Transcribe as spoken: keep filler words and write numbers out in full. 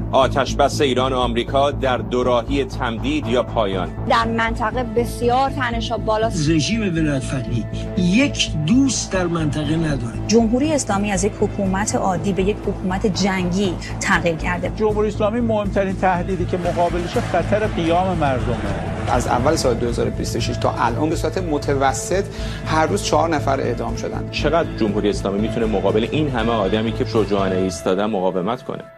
آتشبس ایران و آمریکا در دوراهی تمدید یا پایان. در منطقه بسیار تنش‌ها بالاست. رژیم ولایت‌فقیه یک دوست در منطقه نداره. جمهوری اسلامی از یک حکومت عادی به یک حکومت جنگی تغییر کرده. جمهوری اسلامی مهمترین تهدیدی که مقابلش خطر قیام مردمه. از اول سال دو هزار و بیست و شش تا الان به صورت متوسط هر روز چهار نفر اعدام شدن. چقدر جمهوری اسلامی میتونه مقابل این همه آدمی که شجاعانه ایستادن مقاومت کنه؟